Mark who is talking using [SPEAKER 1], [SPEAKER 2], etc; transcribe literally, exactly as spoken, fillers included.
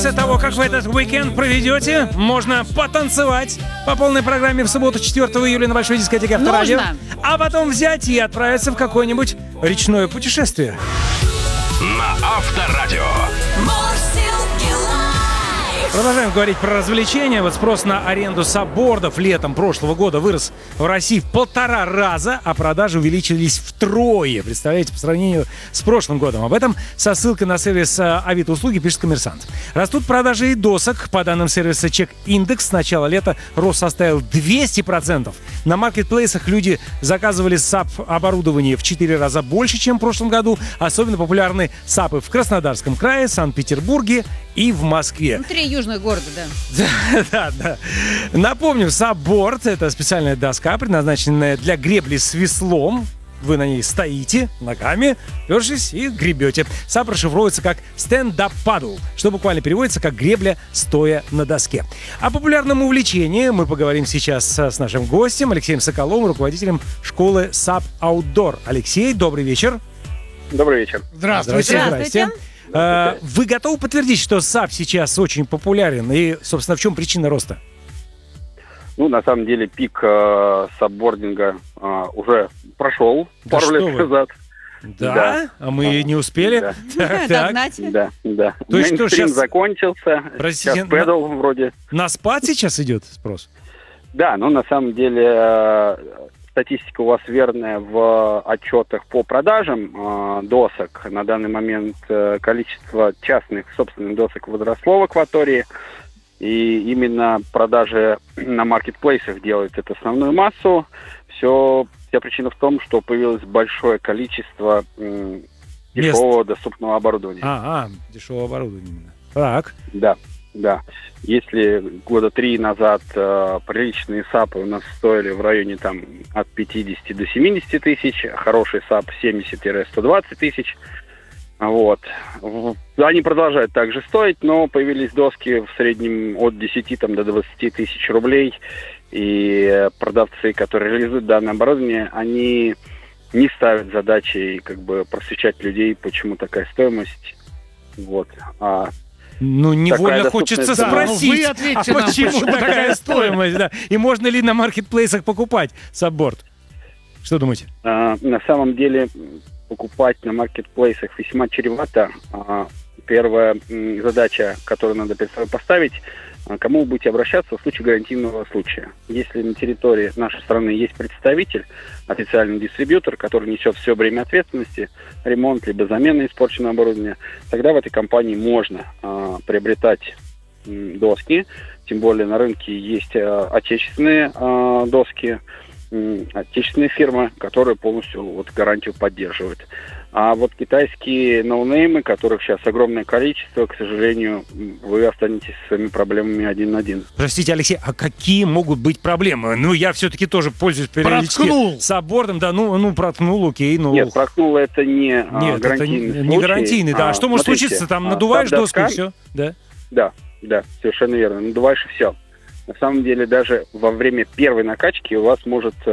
[SPEAKER 1] После того, как вы этот уикенд проведете, можно потанцевать по полной программе в субботу, четвёртого июля на большой дискотеке Авторадио. А потом взять и отправиться в какое-нибудь речное путешествие.
[SPEAKER 2] На Авторадио.
[SPEAKER 1] Продолжаем говорить про развлечения. Вот спрос на аренду саббордов летом прошлого года вырос в России в полтора раза, а продажи увеличились втрое. Представляете, по сравнению с прошлым годом. Об этом со ссылкой на сервис Авито-услуги пишет «Коммерсант». Растут продажи и досок. По данным сервиса Чек-Индекс, с начала лета рост составил двести процентов. На маркетплейсах люди заказывали саб-оборудование в четыре раза больше, чем в прошлом году. Особенно популярны сапы в Краснодарском крае, Санкт-Петербурге и в Москве.
[SPEAKER 3] Внутри южных города, да.
[SPEAKER 1] Да, да. Напомню, сабборд — это специальная доска, предназначенная для гребли с веслом. Вы на ней стоите ногами, опершись, и гребете. Саб расшифровывается как stand-up paddle, что буквально переводится как гребля, стоя на доске. О популярном увлечении мы поговорим сейчас с нашим гостем Алексеем Соколовым, руководителем школы Саб Outdoor. Алексей, добрый вечер.
[SPEAKER 4] Добрый вечер.
[SPEAKER 1] Здравствуйте. Здравствуйте. Здравствуйте. Вы готовы подтвердить, что саб сейчас очень популярен? И, собственно, в чем причина роста?
[SPEAKER 4] Ну, на самом деле, пик э, саббординга э, уже прошел
[SPEAKER 1] Да
[SPEAKER 4] пару лет
[SPEAKER 1] вы?
[SPEAKER 4] назад.
[SPEAKER 1] Да?
[SPEAKER 4] Да.
[SPEAKER 1] А мы
[SPEAKER 4] А,
[SPEAKER 1] не успели?
[SPEAKER 4] да.
[SPEAKER 1] Так, так.
[SPEAKER 4] Да, да.
[SPEAKER 1] То есть что,
[SPEAKER 4] Мейнстрим
[SPEAKER 1] сейчас-
[SPEAKER 4] закончился.
[SPEAKER 1] Простите,
[SPEAKER 4] Сейчас пэдал вроде.
[SPEAKER 1] На спад сейчас идет спрос?
[SPEAKER 4] Да, но на самом деле э, статистика у вас верная в отчетах по продажам э, досок. На данный момент э, количество частных собственных досок возросло в акватории. И именно продажи на маркетплейсах делают эту основную массу. Все, вся причина в том, что появилось большое количество м, дешевого доступного оборудования.
[SPEAKER 1] А, а, дешевое оборудование именно. Так.
[SPEAKER 4] Да, да. Если года три назад э, приличные сапы у нас стоили в районе там от пятидесяти до семидесяти тысяч, а хороший сап семьдесят - сто двадцать тысяч. Вот. В- Они продолжают также стоить, но появились доски в среднем от десяти там, до двадцати тысяч рублей. И э, продавцы, которые реализуют данное оборудование, они не ставят задачей как бы просвещать людей, почему такая стоимость. Вот. А
[SPEAKER 1] Ну, невольно
[SPEAKER 4] Такая
[SPEAKER 1] хочется
[SPEAKER 4] доступная цена.
[SPEAKER 1] спросить,
[SPEAKER 5] Ну, вы ответьте
[SPEAKER 1] а
[SPEAKER 5] нам,
[SPEAKER 1] почему
[SPEAKER 5] почему
[SPEAKER 1] такая
[SPEAKER 5] такая
[SPEAKER 1] стоимость? Да? И можно ли на маркетплейсах покупать сабборд? Что думаете?
[SPEAKER 4] А, на самом деле покупать на маркетплейсах весьма чревато. А, первая м, задача, которую надо перед собой поставить, а, кому вы будете обращаться в случае гарантийного случая. Если на территории нашей страны есть представитель, официальный дистрибьютор, который несет все время ответственности, ремонт либо замена испорченного оборудования, тогда в этой компании можно а, приобретать м, доски. Тем более на рынке есть а, отечественные а, доски, м, отечественные фирмы, которые полностью вот гарантию поддерживают. А вот китайские ноунеймы, которых сейчас огромное количество, к сожалению, м, вы останетесь с своими проблемами один на один.
[SPEAKER 1] Простите, Алексей, а какие могут быть проблемы? Ну, я все-таки тоже пользуюсь периодически
[SPEAKER 5] Проткнул.
[SPEAKER 1] саббордом. Да, ну, ну, проткнул, окей. Ну,
[SPEAKER 4] Нет, проткнуло это не а,
[SPEAKER 1] нет, это
[SPEAKER 4] гарантийный
[SPEAKER 1] не,
[SPEAKER 4] случай.
[SPEAKER 1] не гарантийный, да. А что может
[SPEAKER 4] смотрите,
[SPEAKER 1] случиться? Там
[SPEAKER 4] а,
[SPEAKER 1] надуваешь доску и
[SPEAKER 4] саб-доска-
[SPEAKER 1] все, да?
[SPEAKER 4] Да, да, совершенно верно. Надуваешь и все. На самом деле, даже во время первой накачки у вас может